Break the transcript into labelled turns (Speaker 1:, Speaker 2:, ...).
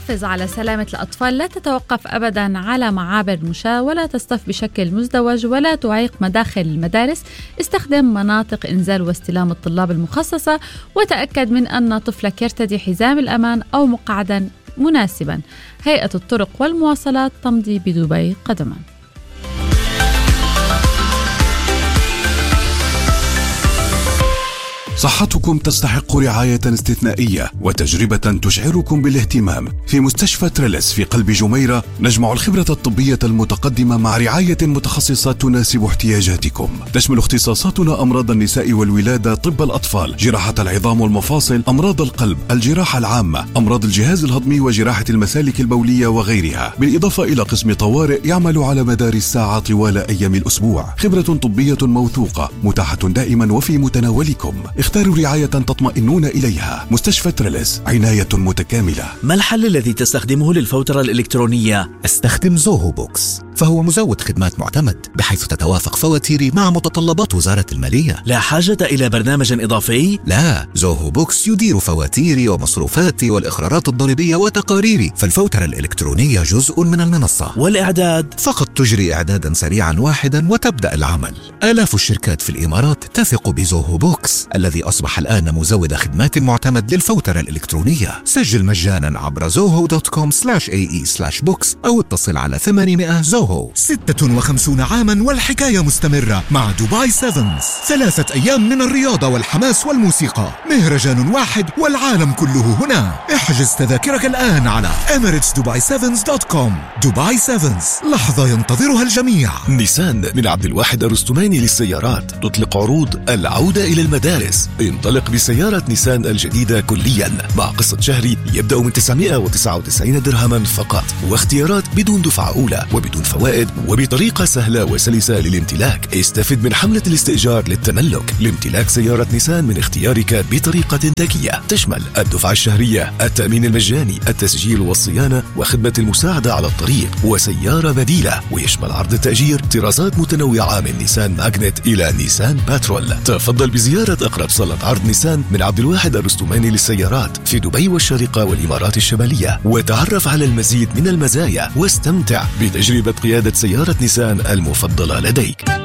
Speaker 1: تحافظ على سلامة الأطفال لا تتوقف أبدا على معابر المشاة ولا تصطف بشكل مزدوج ولا تعيق مداخل المدارس. استخدم مناطق إنزال واستلام الطلاب المخصصة، وتأكد من أن طفلك يرتدي حزام الأمان أو مقعدا مناسبا. هيئة الطرق والمواصلات تمضي بدبي قدما.
Speaker 2: صحتكم تستحق رعاية استثنائية وتجربة تشعركم بالاهتمام. في مستشفى تريلس في قلب جميرة نجمع الخبرة الطبية المتقدمة مع رعاية متخصصة تناسب احتياجاتكم. تشمل اختصاصاتنا أمراض النساء والولادة، طب الأطفال، جراحة العظام والمفاصل، أمراض القلب، الجراحة العامة، أمراض الجهاز الهضمي وجراحة المسالك البولية وغيرها، بالإضافة إلى قسم طوارئ يعمل على مدار الساعة طوال أيام الأسبوع. خبرة طبية موثوقة متاحة دائما وفي متناولكم. اختاروا رعاية تطمئنون إليها. مستشفى تريلس، عناية متكاملة.
Speaker 3: ما الحل الذي تستخدمه للفوترة الإلكترونية؟
Speaker 4: استخدم زوهو بوكس، فهو مزود خدمات معتمد بحيث تتوافق فواتيري مع متطلبات وزارة المالية.
Speaker 3: لا حاجة إلى برنامج إضافي؟
Speaker 4: لا، زوهو بوكس يدير فواتيري ومصروفاتي والإخرارات الضريبية وتقاريري، فالفوترة الإلكترونية جزء من المنصة.
Speaker 3: والإعداد؟
Speaker 4: فقط تجري إعدادا سريعا واحدا وتبدأ العمل. آلاف الشركات في الإمارات تثق بزوهو بوكس الذي أصبح الآن مزود خدمات معتمد للفوترة الإلكترونية. سجل مجانا عبر zoho.com/ae/books أو اتصل على 800 زوهو. 56 عاما والحكاية مستمرة مع دبي سيفنز. 3 أيام من الرياضة والحماس والموسيقى، مهرجان واحد والعالم كله هنا. احجز تذاكرك الآن على emirates-dubai7s.com. دبي سيفنز، لحظة ينتظرها الجميع.
Speaker 5: نيسان من عبد الواحد الرستماني للسيارات تطلق عروض العودة إلى المدارس. انطلق بسيارة نيسان الجديدة كليا مع قسط شهري يبدأ من 999 درهما فقط، واختيارات بدون دفعة أولى وبدون فوائد وبطريقة سهلة وسلسة للامتلاك. استفد من حملة الاستئجار للتملك لامتلاك سيارة نيسان من اختيارك بطريقة ذكية تشمل الدفعة الشهرية، التأمين المجاني، التسجيل والصيانة وخدمة المساعدة على الطريق وسيارة بديلة. ويشمل عرض التأجير طرازات متنوعة من نيسان ماغنت إلى نيسان باترول. تفضل بزيارة أقرب صالة عرض نيسان من عبد الواحد الرستماني للسيارات في دبي والشارقة والإمارات الشمالية، وتعرف على المزيد من المزايا واستمتع بتجربة قيادة سيارة نيسان المفضلة لديك.